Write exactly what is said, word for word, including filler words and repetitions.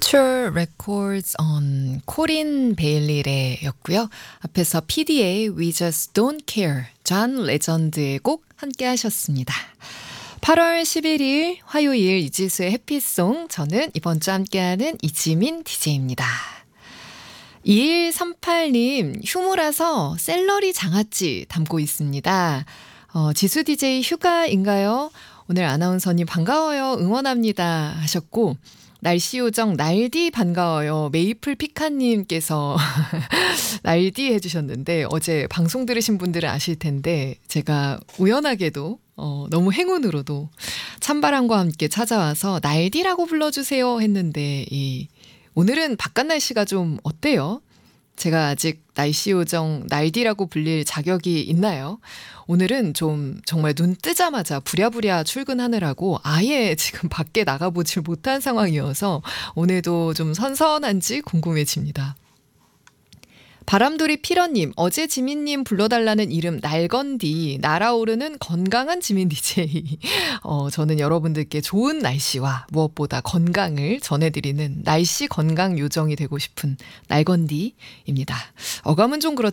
Future Records on 코린 베일리의 였고요. 앞에서 피디의 We Just Don't Care, 존 레전드의 곡 함께 하셨습니다. 팔월 십일일 화요일 이지수의 해피송, 저는 이번 주 함께하는 이지민 디제이입니다. 이일삼팔님, 휴무라서 샐러리 장아찌 담고 있습니다. 어, 지수 디제이 휴가인가요? 오늘 아나운서님 반가워요. 응원합니다 하셨고, 날씨 요정 날디 반가워요. 메이플 피카님께서 날디 해주셨는데, 어제 방송 들으신 분들은 아실 텐데 제가 우연하게도 어, 너무 행운으로도 찬바람과 함께 찾아와서 날디라고 불러주세요 했는데, 이 오늘은 바깥 날씨가 좀 어때요? 제가 아직 날씨 요정 날디라고 불릴 자격이 있나요? 오늘은 좀 정말 눈 뜨자마자 부랴부랴 출근하느라고 아예 지금 밖에 나가보질 못한 상황이어서 오늘도 좀 선선한지 궁금해집니다. 바람돌이 피러님, 어제 지민님 불러달라는 이름 날건디, 날아오르는 건강한 지민 디제이. 어, 저는 여러분들께 좋은 날씨와 무엇보다 건강을 전해드리는 날씨 건강 요정이 되고 싶은 날건디입니다. 어감은 좀 그렇지만